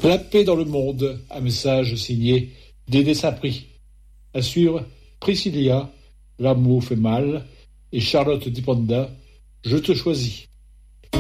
La paix dans le monde, un message signé Dédé Saint-Prix. À suivre, Priscilla, L'amour fait mal, et Charlotte Dipenda, Je te choisis.